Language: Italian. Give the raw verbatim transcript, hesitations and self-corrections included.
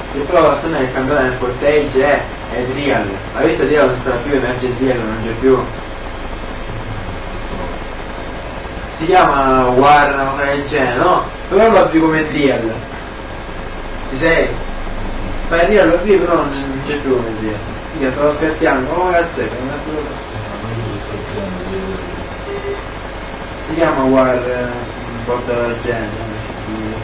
che però la storia del campione nel footage è, è real. La vista di non sta più, emerge real, non c'è più. Si chiama War, una cosa del genere, no? Però lo avvi come real. Ci sei? Fai real lo avvi, però non c'è più come real. Io stavo aspettando, come cazzo è? Si chiama War, un po' del genere.